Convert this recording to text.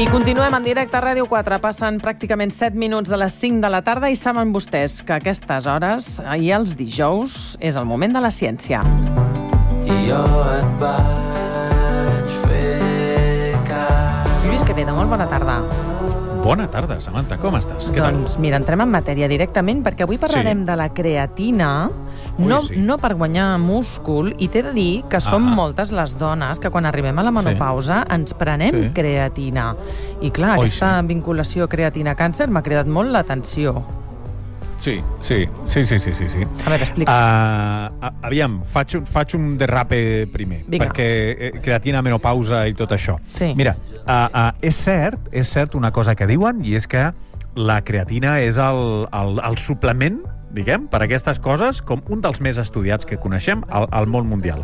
I continuem en directe a Ràdio 4. Passen pràcticament 7 minuts de les 5 de la tarda i saben vostès que a aquestes hores, i els dijous, és el moment de la ciència. Lluís Quevedo, molt bona tarda. Bona tarda, Samantha, com estàs? Què Doncs mira, entrem en matèria directament perquè avui parlarem de la creatina, no per guanyar múscul, i t'he de dir que som moltes les dones que quan arribem a la menopausa ens prenem creatina. I clar, aquesta vinculació creatina-càncer m'ha cridat molt l'atenció. Sí. A veure, explica. Aviam, faig un derrape primer, perquè creatina, menopausa i tot això. Sí. Mira, és cert una cosa que diuen, i és que la creatina és el suplement, diguem, per a aquestes coses, com un dels més estudiats que coneixem al món mundial.